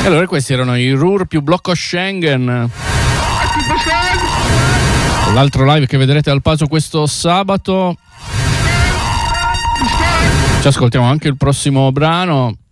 Allora questi erano i Ruhr più Blocco Schengen, l'altro live che vedrete al Paso questo sabato. Ci ascoltiamo anche il prossimo brano.